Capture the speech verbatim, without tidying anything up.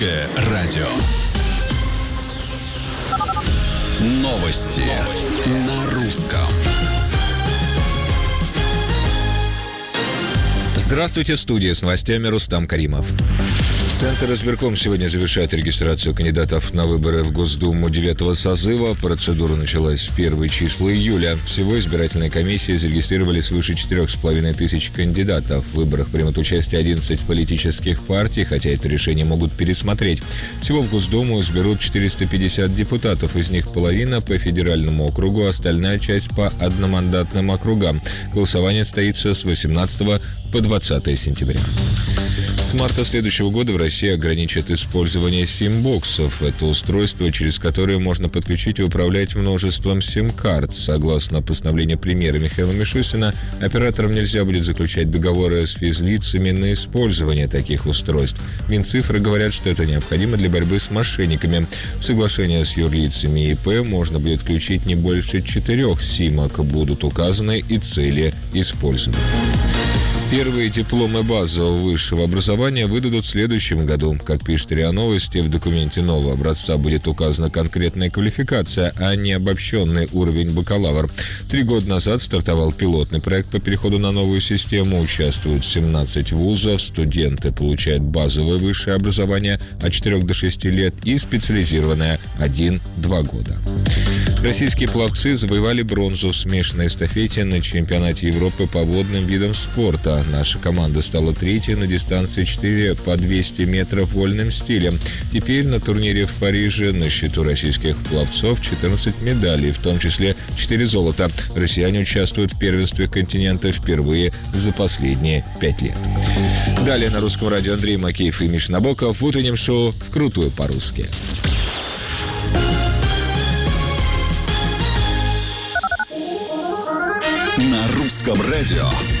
Радио. Новости на русском. Здравствуйте, студия с новостями Рустам Каримов. Центр избирком сегодня завершает регистрацию кандидатов на выборы в Госдуму девятого созыва. Процедура началась в первые числа июля. Всего избирательные комиссии зарегистрировали свыше четырех с половиной тысяч кандидатов. В выборах примут участие одиннадцать политических партий, хотя это решение могут пересмотреть. Всего в Госдуму изберут четыреста пятьдесят депутатов, из них половина по федеральному округу, остальная часть по одномандатным округам. Голосование состоится с восемнадцатого по двадцатое сентября. С марта следующего года в России ограничат использование сим-боксов. Это устройство, через которое можно подключить и управлять множеством сим-карт. Согласно постановлению премьера Михаила Мишустина, операторам нельзя будет заключать договоры с физлицами на использование таких устройств. Минцифры говорят, что это необходимо для борьбы с мошенниками. В соглашение с юрлицами и ИП можно будет включить не больше четырех симок. Будут указаны и цели использования. Первые дипломы базового высшего образования выдадут в следующем году. Как пишет РИА Новости, в документе нового образца будет указана конкретная квалификация, а не обобщенный уровень бакалавр. Три года назад стартовал пилотный проект по переходу на новую систему. Участвуют семнадцать вузов, студенты получают базовое высшее образование от четырёх до шести лет и специализированное один-два года. Российские пловцы завоевали бронзу в смешанной эстафете на чемпионате Европы по водным видам спорта. Наша команда стала третьей на дистанции четыре по двести метров вольным стилем. Теперь на турнире в Париже на счету российских пловцов четырнадцать медалей, в том числе четыре золота. Россияне участвуют в первенстве континента впервые за последние пять лет. Далее на русском радио Андрей Макеев и Миша Набоков в утреннем шоу «Вкрутую по-русски». На русском радио